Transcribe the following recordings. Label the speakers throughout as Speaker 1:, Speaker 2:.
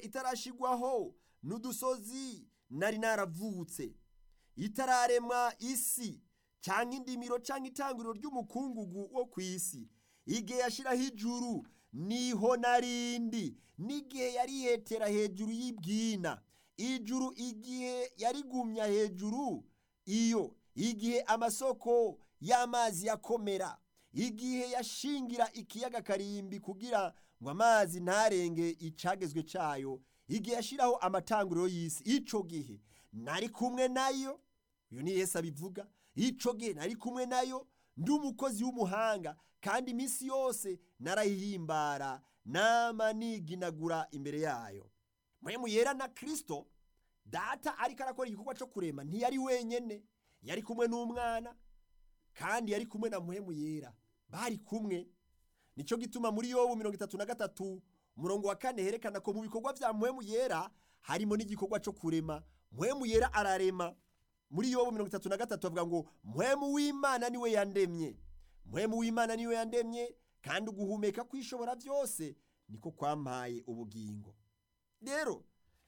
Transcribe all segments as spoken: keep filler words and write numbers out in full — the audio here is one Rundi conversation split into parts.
Speaker 1: itarashigwaho n'udusozi nari naravutse, itararema isi canke indimiro canke itanguriro ry'umukungugu wo kw'isi, igihe yashiraho ijuru niho narindi, n'igihe yarihetera hejuru y'ibwina, ijuru igihe yarigumya hejuru iyo, igihe amasoko y'amazi yakomera, igihe yashingira ikiyaga karimbi kugira ngo amazi ntarenge icagezwe cayo, igihe yashiraho amatanguriro y'isi, ico gihe nari kumwe nayo. Uyu ni Yesu abivuga. Ico gihe nari kumwe nayo ndi umukozi w'umuhanga, kandi iminsi yose narayihimbara, nama niginagura imbere yayo. Mpwemu Yera na Kristo Data ariko arakora igikorwa cyo kurema ntiyari wenyene, yari kumwe n'umwana kandi yari kumwe na Mpwemu Yera, bari kumwe. Nico gituma muri Yobu mirongo itatu na gatatu umurongo wa kane herekana ko mu bikorwa vya Mpwemu Yera harimo n'igikorwa cyo kurema. Mpwemu Yera ararema. Muri Yobu mirongo itatu na gatatu avuga ngo Mpwemu w'Imana niwe yandemye. Mpwemu w'Imana niwe yandemye, kandi uguhumeka kwishobora byose niko kwampaye ubugingo. Rero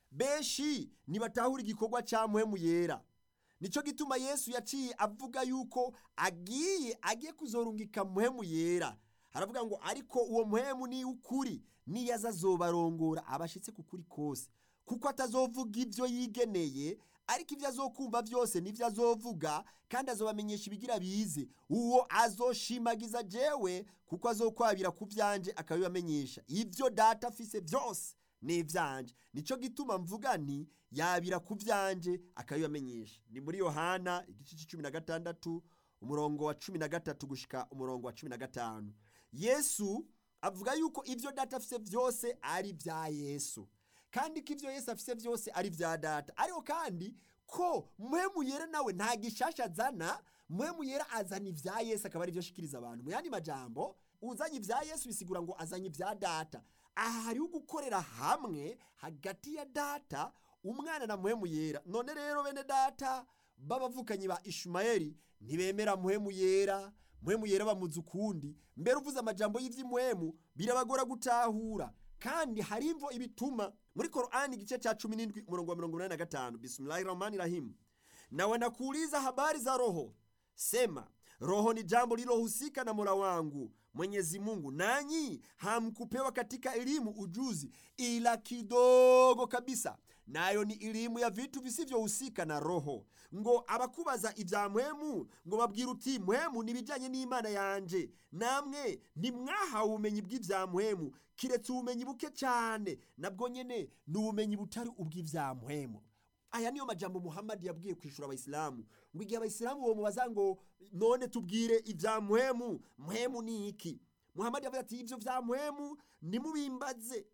Speaker 1: benshi nibatahura igikorwa ca Mpwemu Yera. Nico gituma Yesu yaciye avuga yuko agiye agiye kuzorungika Mpwemu Yera. Haravuga ngo ariko uwo mpwemu ni ukuri, niyaza azobarongora abashitse ku kuri kose, kuko atazovuga ivyo yigeneye, ariko ivyo azokumva vyose nivyo azovuga, kandi azobamenyesha ibigira bize. Uwo azoshimagiza jewe, kuko azokwabira ku vyanje akabibamenyesha. Ivyo Data afise vyose ni ivyanje. Nico gituma mvuga nti yabira ku vyanje akabibamenyesha. Ni muri Yohana igice cumi na gatandatu umurongo wa cumi na gatatu gushika umurongo wa cumi na gatanu. Yesu avuga yuko ivyo Data afise vyose ari vya Yesu, kandi ko ivyo Yesu afise vyose ari vya Data. Ariko kandi ko Mpwemu Yera nawe nta gishasha azana. Mpwemu Yera azana ivya Yesu akaba ari vyo shikiriza abantu. Mu yandi majambo, uzanye ivya Yesu bisigura ngo azanye ivya Data. Aha hariho gukorera hamwe hagati ya Data, Umwana na Mpwemu Yera. None rero bene Data b'abavukanyi ba Ishumayeli ntibemera Mpwemu Yera. Mpwemu Yera bamuzi ukundi. Mbere uvuze amajambo y'ivy'Impwemu birabagora gutahura, kandi hari imvo ibituma. Muri Qur'ani igice cha cumi n'indwi umurongo wa mirongo inani na gatanu, Bismillahirrahmanirrahim, na wanakuuliza habari za roho, sema roho ni jambo lilohusika na Mola wangu Mwenyezi Mungu, nanyi hamkupewa katika elimu ujuzi ila kidogo kabisa, nayo ni elimu ya vitu visivyohusika na roho. Ngo abakubaza ivya Mpwemu ngo babwira uti Mpwemu nibijanye n'Imana yanje, namwe ntimwahawe ubumenyi bw'ivya Mpwemu, kiretse ubumenyi buke cyane, nabwo nyene ni ubumenyi butari ubw'ivya Mpwemu. Aya niyo majambo Muhammad yabwiye kwishura abayisilamu. Ngo igihe abayisilamu bo mubaza ngo none tubwire ivya Mpwemu, Mpwemu ni iki? Muhammad yavuze ati ivyo vya Mpwemu nimubimbaze,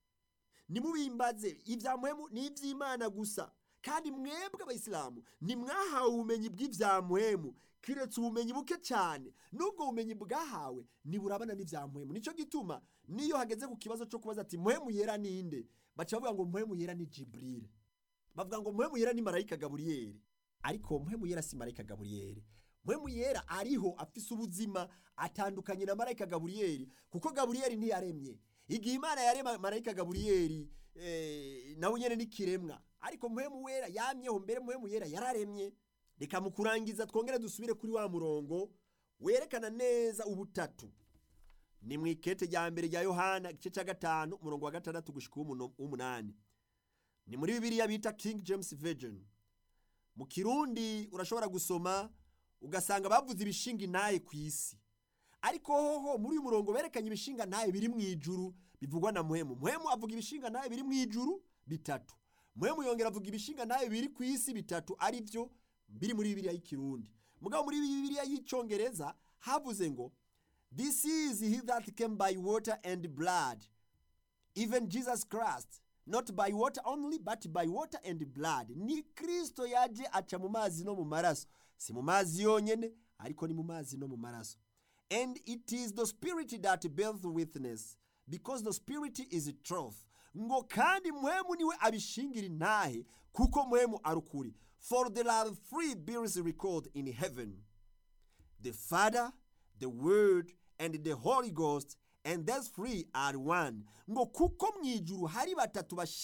Speaker 1: nimubimbaze ivya Mpwemu ni ivy'Imana gusa, kandi mwebwe abayisilamu nimwahawe ubumenyi bw'ivya Mpwemu, kiretse ubumenyi buke cyane, nubwo ubumenyi bwahawe niburabana n'ivya Mpwemu. Nico gituma niyo hageze ku kibazo cyo kubaza ati Mpwemu Yera ninde, baca bavuga ngo Mpwemu Yera ni Jibril, bavuga ngo Mpwemu Yera ni marayika Gaburiyeli. Ariko Mpwemu Yera si marayika Gaburiyeli. Mpwemu Yera ariho afise ubuzima atandukanye na marayika Gaburiyeli, kuko Gaburiyeli ntiyaremye. Igihe Imana yarema marayika Gaburiyeli eh, nawe nyene ni kiremwa, ariko Mpwemu Yera yamyeho mbere. Mpwemu Yera yararemye. Reka mu kurangiza twongere dusubire kuri wa murongo werekana neza ubutatu. Ni mwikete rya mbere rya Yohana igice ca gatanu umurongo wa gatandatu gushika umunani. Ni muri Bibiliya bita King James Version. Mu Kirundi urashobora gusoma ugasanga bavuze ibishinga intahe ku isi, ariko hoho muri uyu murongo berekanye ibishinga ntahe biri mu ijuru bivugwa na Mpwemu. Mpwemu avuga ibishinga ntahe biri mu ijuru bitatu. Mpwemu yongera avuga ibishinga ntahe biri ku isi bitatu, ari byo biri muri Bibiliya y'Ikirundi. Mugabo muri Bibiliya y'Icongereza havuze ngo this is he that came by water and blood, even Jesus Christ, not by water only but by water and blood. Ni Kristo yaje aca mu mazi no mu maraso, si mu mazi yonyene ariko ni mu mazi no mu maraso. And it is the Spirit that bears witness, because the Spirit is truth. Ngo kandi Mpwemu niwe abishingira intahe, kuko Mpwemu arukuri. For there are three bears record in heaven, the Father, the Word, and the Holy Ghost, and those three are one. Ngo kuko mwijuru hari batatu bashi